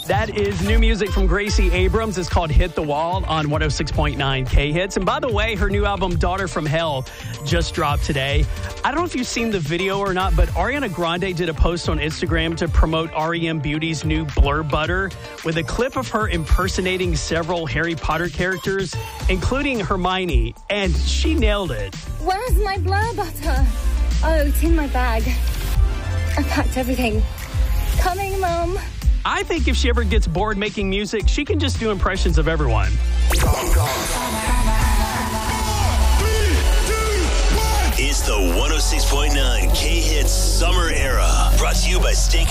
That is new music from Gracie Abrams. It's called Hit the Wall on 106.9 K-Hits. And by the way, her new album, Daughter from Hell, just dropped today. I don't know if you've seen the video or not, but Ariana Grande did a post on Instagram to promote REM Beauty's new Blur Butter with a clip of her impersonating several Harry Potter characters, including Hermione, and she nailed it. Where's my Blur Butter? Oh, it's in my bag. I packed everything. Coming, Mom. I think if she ever gets bored making music, she can just do impressions of everyone. It's the 106.9 K-Hits Summer Era. Brought to you by Steak